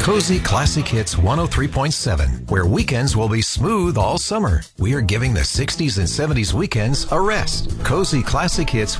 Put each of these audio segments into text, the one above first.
Cozy Classic Hits 103.7, where weekends will be smooth all summer. We are giving the 60s and 70s weekends a rest. Cozy Classic Hits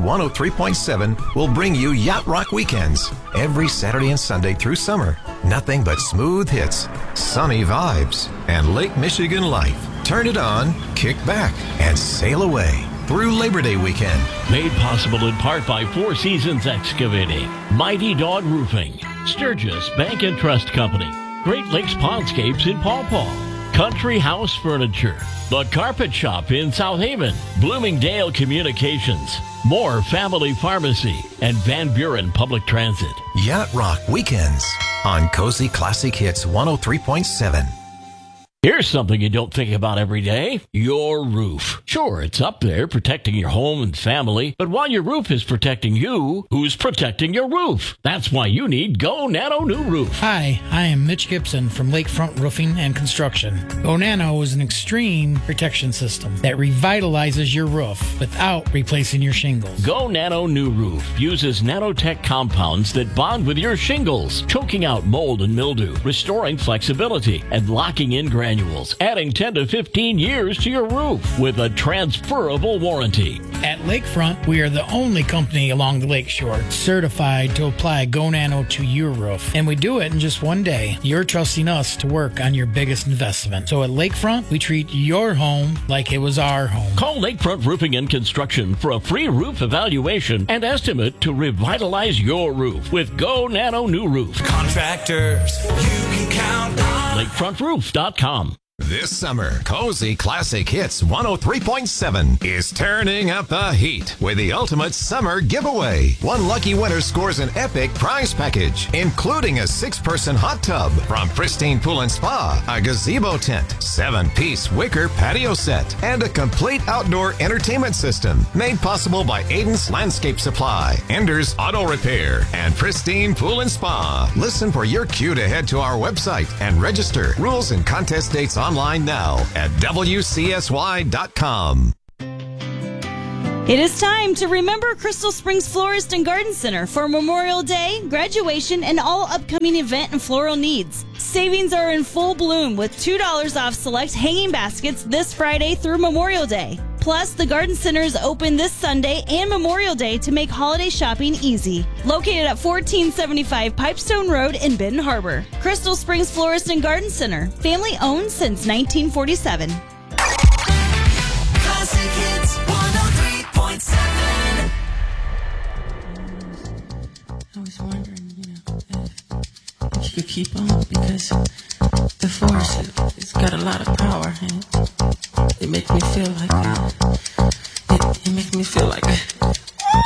103.7 will bring you Yacht Rock weekends every Saturday and Sunday through summer. Nothing but smooth hits, sunny vibes, and Lake Michigan life. Turn it on, kick back, and sail away through Labor Day weekend. Made possible in part by Four Seasons Excavating, Mighty Dog Roofing, Sturgis Bank and Trust Company, Great Lakes Pondscapes in Paw Paw, Country House Furniture, The Carpet Shop in South Haven, Bloomingdale Communications, Moore Family Pharmacy, and Van Buren Public Transit. Yacht Rock weekends on Cozy Classic Hits 103.7. Here's something you don't think about every day. Your roof. Sure, it's up there protecting your home and family, but while your roof is protecting you, who's protecting your roof? That's why you need Go Nano New Roof. Hi, I am Mitch Gibson from Lakefront Roofing and Construction. Go Nano is an extreme protection system that revitalizes your roof without replacing your shingles. Go Nano New Roof uses nanotech compounds that bond with your shingles, choking out mold and mildew, restoring flexibility, and locking in granules, adding 10 to 15 years to your roof with a transferable warranty. At Lakefront, we are the only company along the lakeshore certified to apply Go Nano to your roof. And we do it in just one day. You're trusting us to work on your biggest investment. So at Lakefront, we treat your home like it was our home. Call Lakefront Roofing and Construction for a free roof evaluation and estimate to revitalize your roof with Go Nano New Roof. Contractors you can count on. LakefrontRoof.com. This summer, Cozy Classic Hits 103.7 is turning up the heat with the ultimate summer giveaway. One lucky winner scores an epic prize package, including a 6-person hot tub from Pristine Pool and Spa, a gazebo tent, 7-piece wicker patio set, and a complete outdoor entertainment system made possible by Aiden's Landscape Supply, Ender's Auto Repair, and Pristine Pool and Spa. Listen for your cue to head to our website and register. Rules and contest dates online now at WCSY.com. It is time to remember Crystal Springs Florist and Garden Center for Memorial Day, graduation, and all upcoming event and floral needs. Savings are in full bloom with $2 off select hanging baskets this Friday through Memorial Day. Plus, the Garden Center is open this Sunday and Memorial Day to make holiday shopping easy. Located at 1475 Pipestone Road in Benton Harbor. Crystal Springs Florist and Garden Center, family owned since 1947. Classic Hits 103.7. I was wondering, if you could keep on, because the force, it's got a lot of power, and it makes me feel like it makes me feel like